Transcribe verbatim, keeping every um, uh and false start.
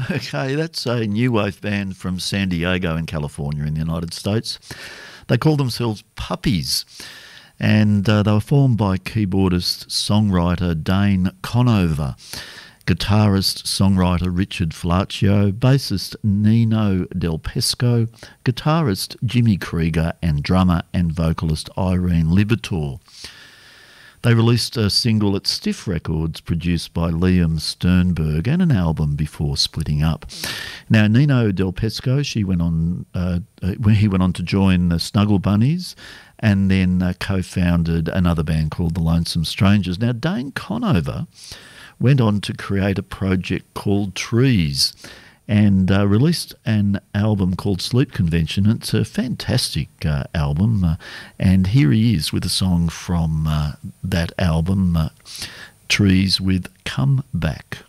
Okay, that's a new wave band from San Diego in California in the United States. They call themselves Puppies, and uh, they were formed by keyboardist songwriter Dane Conover, guitarist songwriter Richard Flaccio, bassist Nino Del Pesco, guitarist Jimmy Krieger, and drummer and vocalist Irene Libertor. They released a single at Stiff Records produced by Liam Sternberg and an album before splitting up. Now, Nino Del Pesco, she went on, uh, he went on to join the Snuggle Bunnies and then uh, co-founded another band called The Lonesome Strangers. Now, Dane Conover went on to create a project called Trees and uh, released an album called Sleep Convention. It's a fantastic uh, album, uh, and here he is with a song from uh, that album, uh, Trees, with Come Back.